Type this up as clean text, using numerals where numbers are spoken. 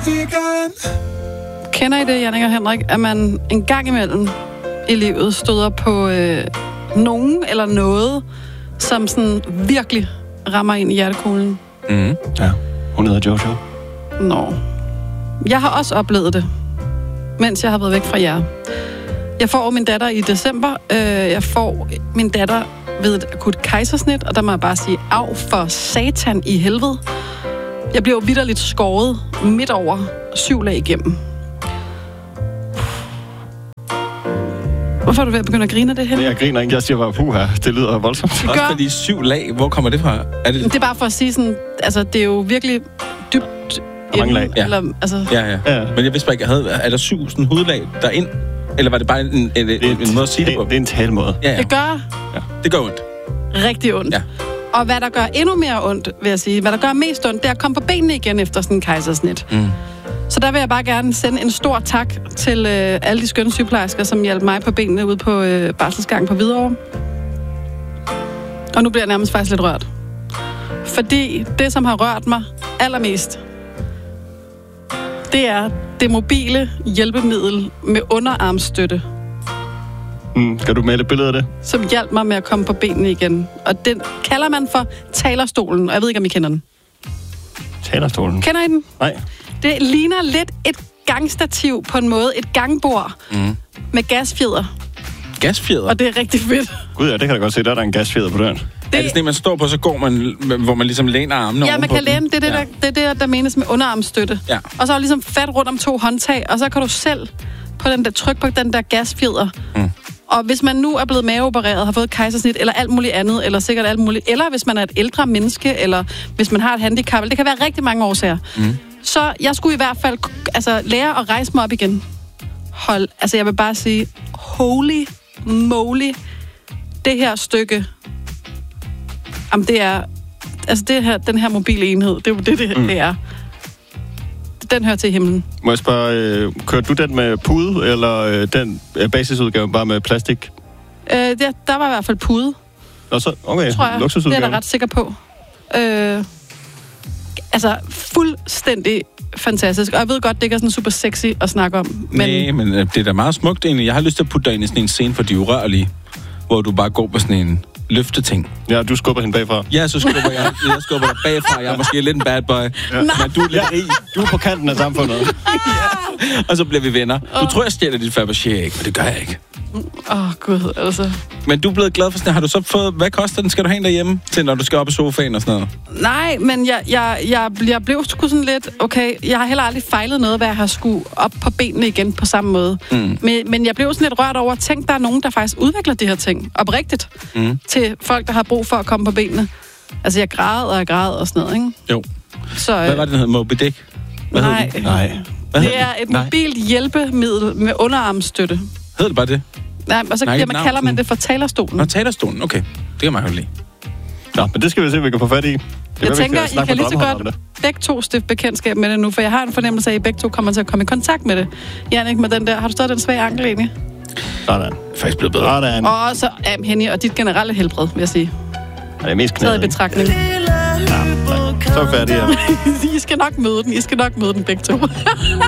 Kender I det, Jannik og Henrik, at man en gang imellem i livet støder på nogen eller noget, som sådan virkelig rammer ind i hjertekuglen? Mm. Ja, hun hedder Jojo. Nå. Jeg har også oplevet det, mens jeg har været væk fra jer. Jeg får min datter i december. Jeg får min datter ved et akut kejsersnit, og der må jeg bare sige, af for satan i helvede. Jeg bliver jo vitterligt skåret midt over 7 lag igennem. Hvorfor er du ved at begynde at grine af det her? Jeg griner ikke, jeg siger bare, puha, det lyder voldsomt. Også fordi 7 lag, hvor kommer det fra? Det er bare for at sige sådan, altså det er jo virkelig dybt... Mange lag. Ja. Eller, altså... Ja. Men jeg vidste bare ikke, er der 7 sådan hudlag derind? Eller var det bare en måde at sige det på? Det er en talemåde. Ja. Det gør... Ja. Det gør ondt. Rigtig ondt. Ja. Og hvad der gør endnu mere ondt, vil jeg sige, hvad der gør mest ondt, det er at komme på benene igen efter sådan en kejsersnit. Mm. Så der vil jeg bare gerne sende en stor tak til alle de skønne sygeplejersker, som hjalp mig på benene ude på barselsgangen på Hvidovre. Og nu bliver jeg nærmest faktisk lidt rørt. Fordi det, som har rørt mig allermest, det er det mobile hjælpemiddel med underarmsstøtte. Kan du male et billede af det? Som hjalp mig med at komme på benene igen. Og den kalder man for talerstolen, og jeg ved ikke, om I kender den. Talerstolen? Kender I den? Nej. Det ligner lidt et gangstativ på en måde. Et gangbord med gasfjeder. Gasfjeder? Og det er rigtig fedt. Gud ja, det kan jeg godt se. Der er en gasfjeder på døren. Er det sådan, man står på, så går man, hvor man ligesom læner armene ja, man kan læne. Det er det, der menes med underarmsstøtte. Ja. Og så er ligesom fat rundt om 2 håndtag, og så kan du selv på den der tryk på den der gasfjeder. Og hvis man nu er blevet maveopereret, har fået kejsersnit, eller alt muligt andet, eller sikkert alt muligt, eller hvis man er et ældre menneske, eller hvis man har et handicap, eller det kan være rigtig mange årsager. Så jeg skulle i hvert fald lære at rejse mig op igen. Jeg vil bare sige, holy moly, det her stykke, det er, den her mobile enhed, det er jo det er. Den hører til himlen. Må jeg spørge, kørte du den med pude, eller den basisudgave bare med plastik? Der var i hvert fald pude. Og så, okay, luksusudgave. Det er jeg da ret sikker på. Fuldstændig fantastisk. Og jeg ved godt, det ikke er sådan super sexy at snakke om. Nej, men det er da meget smukt egentlig. Jeg har lyst til at putte dig ind i sådan en scene for De Urørlige, hvor du bare går på sådan en løfteting. Ja, du skubber hende bagfra. Ja, så skubber jeg skubber dig bagfra. Jeg er måske lidt en bad boy. Ja. Men du er lidt rig. Du er på kanten af samfundet. Ja. Og så bliver vi venner. Du tror, jeg stjæler dit Fabergé, ikke? Men det gør jeg ikke. Gud, altså. Men du er blevet glad for sådan. Har du så fået... Hvad koster den? Skal du have en derhjemme til, når du skal op i sofaen og sådan noget? Nej, men jeg blev sgu sådan lidt... Okay, jeg har heller aldrig fejlet noget, hvad jeg har skulle op på benene igen på samme måde. Men jeg blev sådan lidt rørt over at tænke, der er nogen, der faktisk udvikler de her ting oprigtigt til folk, der har brug for at komme på benene. Altså, jeg græd og sådan noget, ikke? Jo. Så, hvad var det, den hed? Moby Dick? Nej. Det er et Nej. mobilt hjælpemiddel med underarmsstøtte. Hedder det bare det? Nej, og så kalder man det for talerstolen. Nå, talerstolen, okay. Det kan man jo lide. Nå, men det skal vi se, om vi kan få fat i. Jeg tænker, I kan lige så godt begge to stifte bekendtskab med det nu, for jeg har en fornemmelse af, at I begge to kommer til at komme i kontakt med det. Jannik, med den der. Har du stadig den svage ankel egentlig? Sådan. Faktisk blevet bedre. Sådan. Og så Henny og dit generelle helbred, vil jeg sige. Det er mest knæet. Taget i betragtning. Ja, så er vi færdige. I skal nok møde den begge to.